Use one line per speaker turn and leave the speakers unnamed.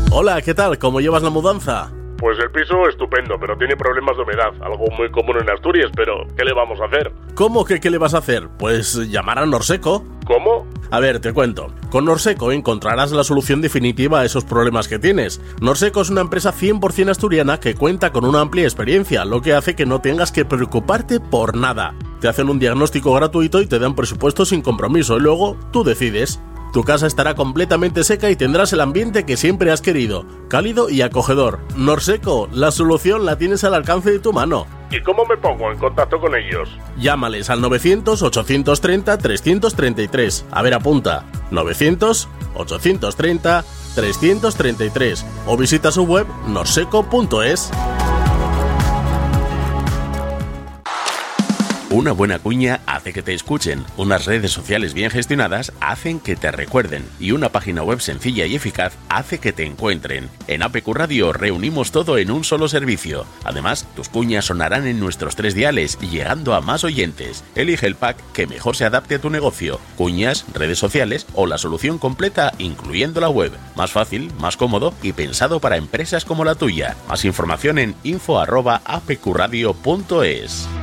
Hola, ¿qué tal? ¿Cómo llevas la mudanza?
Pues el piso estupendo, pero tiene problemas de humedad, algo muy común en Asturias, pero ¿qué le vamos a hacer?
¿Cómo que qué le vas a hacer? Pues llamar a Norseco.
¿Cómo?
A ver, te cuento. Con Norseco encontrarás la solución definitiva a esos problemas que tienes. Norseco es una empresa 100% asturiana que cuenta con una amplia experiencia, lo que hace que no tengas que preocuparte por nada. Te hacen un diagnóstico gratuito y te dan presupuesto sin compromiso y luego tú decides. Tu casa estará completamente seca y tendrás el ambiente que siempre has querido, cálido y acogedor. Norseco, la solución la tienes al alcance de tu mano.
¿Y cómo me pongo en contacto con ellos?
Llámales al 900-830-333. A ver, apunta. 900-830-333. O visita su web norseco.es.
Una buena cuña hace que te escuchen, unas redes sociales bien gestionadas hacen que te recuerden y una página web sencilla y eficaz hace que te encuentren. En APQ Radio reunimos todo en un solo servicio. Además, tus cuñas sonarán en nuestros 3 diales, llegando a más oyentes. Elige el pack que mejor se adapte a tu negocio. Cuñas, redes sociales o la solución completa, incluyendo la web. Más fácil, más cómodo y pensado para empresas como la tuya. Más información en info@apqradio.es.